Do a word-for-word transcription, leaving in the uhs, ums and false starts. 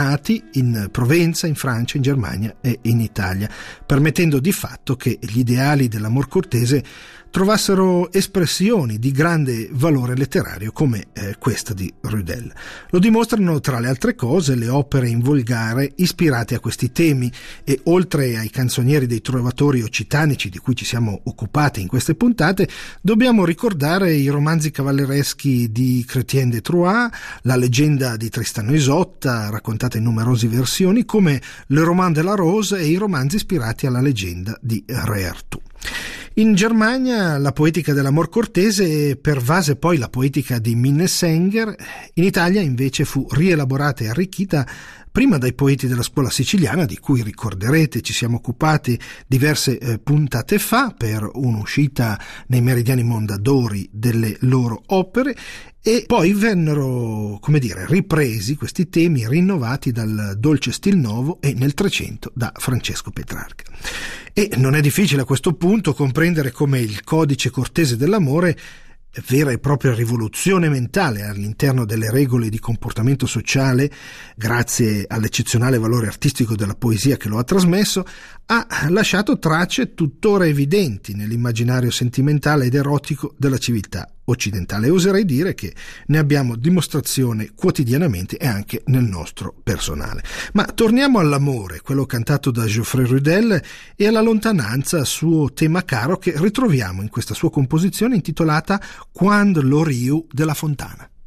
nati in Provenza, in Francia, in Germania e in Italia, permettendo di fatto che gli ideali dell'amor cortese trovassero espressioni di grande valore letterario come eh, questa di Rudel. Lo dimostrano, tra le altre cose, le opere in volgare ispirate a questi temi, e oltre ai canzonieri dei trovatori occitanici di cui ci siamo occupati in queste puntate, dobbiamo ricordare i romanzi cavallereschi di Chrétien de Troyes, la leggenda di Tristano e Isotta, raccontata in numerose versioni, come Le Roman de la Rose e i romanzi ispirati alla leggenda di Re Artù. In Germania la poetica dell'amor cortese pervase poi la poetica di Minnesänger. In Italia invece fu rielaborata e arricchita prima dai poeti della scuola siciliana, di cui ricorderete ci siamo occupati diverse eh, puntate fa per un'uscita nei Meridiani Mondadori delle loro opere, e poi vennero, come dire, ripresi questi temi, rinnovati dal Dolce Stil Novo e nel Trecento da Francesco Petrarca. E non è difficile a questo punto comprendere come il codice cortese dell'amore, vera e propria rivoluzione mentale all'interno delle regole di comportamento sociale, grazie all'eccezionale valore artistico della poesia che lo ha trasmesso, ha lasciato tracce tuttora evidenti nell'immaginario sentimentale ed erotico della civiltà occidentale, e oserei dire che ne abbiamo dimostrazione quotidianamente e anche nel nostro personale. Ma torniamo all'amore, quello cantato da Geoffrey Rudel, e alla lontananza, suo tema caro, che ritroviamo in questa sua composizione intitolata Quand l'Oriu de la Fontana.